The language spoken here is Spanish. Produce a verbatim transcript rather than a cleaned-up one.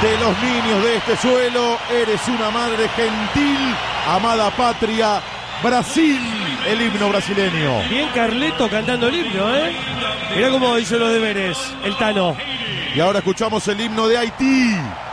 de los niños de este suelo. Eres una madre gentil, amada patria, Brasil, el himno brasileño. Bien Carleto cantando el himno, ¿eh? Mirá cómo hizo los deberes el Tano. Y ahora escuchamos el himno de Haití.